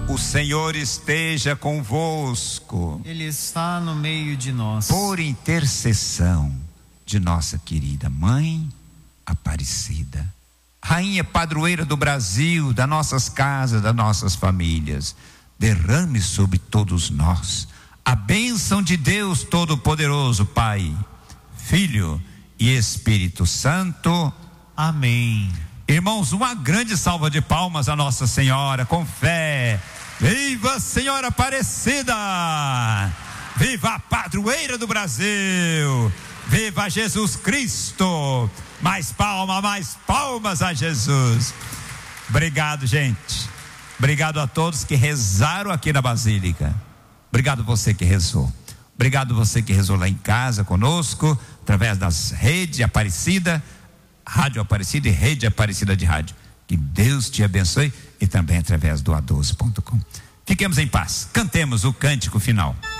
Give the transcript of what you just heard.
O Senhor esteja convosco. Ele está no meio de nós. Por intercessão de nossa querida Mãe Aparecida, Rainha Padroeira do Brasil, das nossas casas, das nossas famílias, derrame sobre todos nós a bênção de Deus Todo-Poderoso, Pai, Filho e Espírito Santo. Amém. Irmãos, uma grande salva de palmas a Nossa Senhora, com fé. Viva a Senhora Aparecida! Viva a Padroeira do Brasil! Viva Jesus Cristo! Mais palmas a Jesus. Obrigado, gente. Obrigado a todos que rezaram aqui na Basílica. Obrigado você que rezou. Obrigado você que rezou lá em casa conosco, através das redes Aparecida, Rádio Aparecida e Rede Aparecida de Rádio. Que Deus te abençoe, e também através do A12.com. Fiquemos em paz. Cantemos o cântico final.